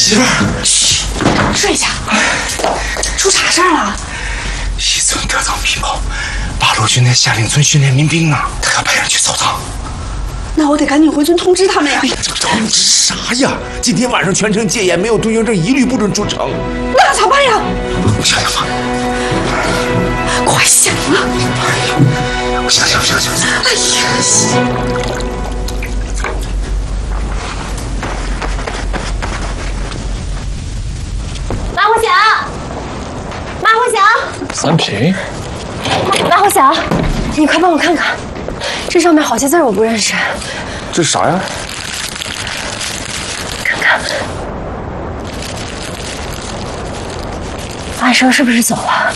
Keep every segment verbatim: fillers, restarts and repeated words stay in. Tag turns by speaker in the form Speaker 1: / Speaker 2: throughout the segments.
Speaker 1: 媳妇儿，
Speaker 2: 嘘，睡下。出啥事儿了？
Speaker 1: 一村得到密报，八路军在下岭村训练民兵呢，他要派人去扫荡。
Speaker 2: 那我得赶紧回村通知他们呀！
Speaker 1: 哎呀，这通知啥呀？今天晚上全城戒严，没有通行证一律不准出城。
Speaker 2: 那咋办呀？
Speaker 1: 我想想吧。
Speaker 2: 快想啊！
Speaker 1: 我想想，想想。
Speaker 2: 哎呀！
Speaker 3: 马虎祥，马虎祥，
Speaker 4: 三平，
Speaker 3: 马虎祥，你快帮我看看，这上面好些字我不认识。
Speaker 4: 这是啥呀？
Speaker 3: 看看，安生是不是走了？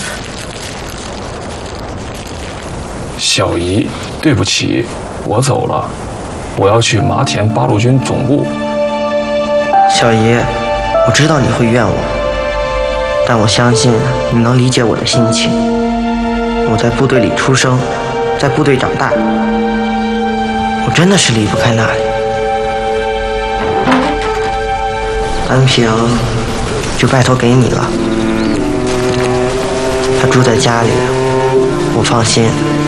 Speaker 4: 小姨，对不起，我走了，我要去麻田八路军总部。
Speaker 5: 小姨，我知道你会怨我，但我相信你能理解我的心情。我在部队里出生，在部队长大，我真的是离不开那里。安平就拜托给你了，他住在家里，我放心。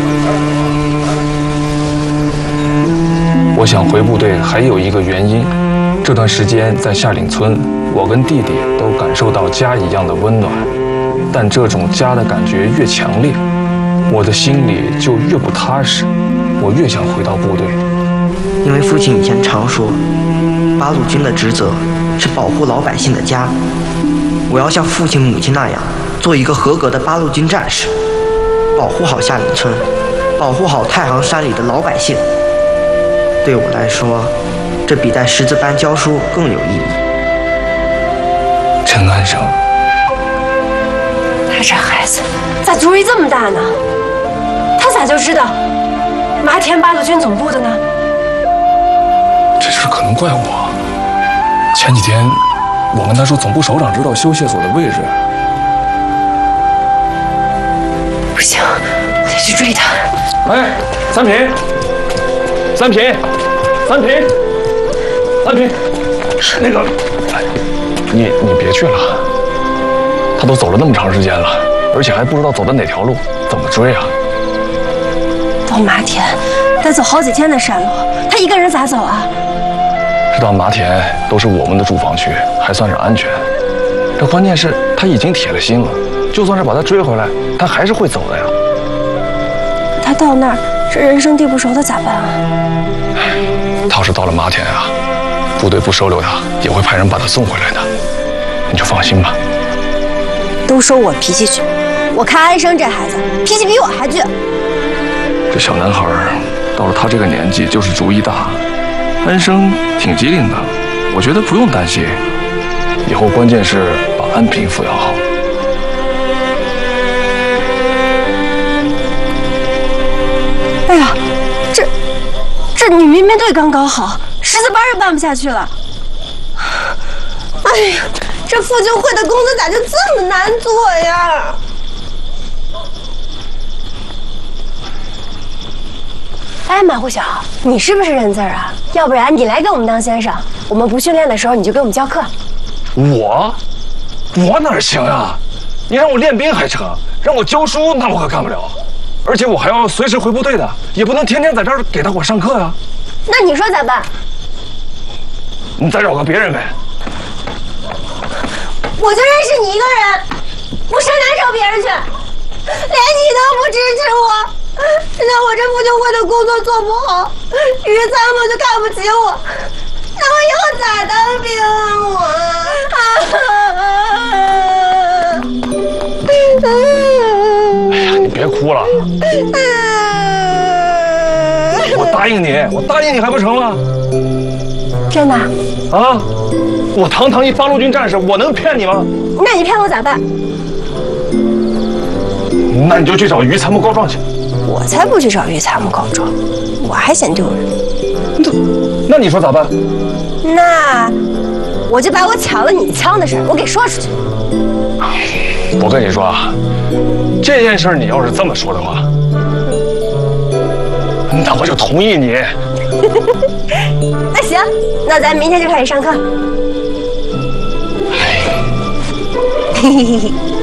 Speaker 4: 我想回部队还有一个原因，这段时间在下岭村，我跟弟弟都感受到家一样的温暖，但这种家的感觉越强烈，我的心里就越不踏实，我越想回到部队。
Speaker 5: 因为父亲以前常说，八路军的职责是保护老百姓的家，我要像父亲母亲那样，做一个合格的八路军战士，保护好下岭村，保护好太行山里的老百姓。对我来说，这比在识字班教书更有意义。
Speaker 4: 陈安生，
Speaker 3: 他这孩子咋主意这么大呢？他咋就知道麻田八路军总部的呢？
Speaker 4: 这事可能怪我。前几天我跟他说总部首长知道修械所的位置。
Speaker 3: 不行，我得去追他。
Speaker 4: 哎，三平，三平，三平，三平，那个，你你别去了，他都走了那么长时间了，而且还不知道走的哪条路，怎么追啊？
Speaker 3: 到麻田得走好几天的山路，他一个人咋走啊？
Speaker 4: 这到麻田都是我们的住房区，还算是安全。这关键是他已经铁了心了，就算是把他追回来，他还是会走的呀。
Speaker 3: 他到那儿这人生地不熟的咋办啊？
Speaker 4: 他要是到了麻田啊，部队不收留他，也会派人把他送回来的，你就放心吧。
Speaker 3: 都说我脾气倔，我看安生这孩子脾气比我还倔。
Speaker 4: 这小男孩到了他这个年纪就是主意大，安生挺机灵的，我觉得不用担心。以后关键是把安平抚养好。
Speaker 3: 哎呀，这这女民兵队刚搞好，识字班也办不下去了。哎呀，这妇救会的工作咋就这么难做呀？哎，马虎晓，你是不是认字啊？要不然你来给我们当先生，我们不训练的时候你就给我们教课。
Speaker 4: 我，我哪行啊？你让我练兵还成，让我教书那我可干不了。而且我还要随时回部队的，也不能天天在这儿给大伙上课呀。
Speaker 3: 那你说咋办？
Speaker 4: 你再找个别人呗。
Speaker 3: 我就认识你一个人，我上哪找别人去？连你都不支持我，那我这妇救会的工作做不好，于参谋就看不起我，那我以后咋当兵啊我？
Speaker 4: 哎呀，你别哭了。我答应你，我答应你还不成吗？
Speaker 3: 真的？
Speaker 4: 啊！我堂堂一八路军战士，我能骗你吗？
Speaker 3: 那你骗我咋办？
Speaker 4: 那你就去找于参谋告状去。
Speaker 3: 我才不去找于参谋告状，我还嫌丢人。
Speaker 4: 那那你说咋办？
Speaker 3: 那我就把我抢了你枪的事我给说出去。
Speaker 4: 我跟你说啊，这件事你要是这么说的话，那我就同意你。
Speaker 3: 那行，那咱明天就开始上课。 嘿嘿嘿。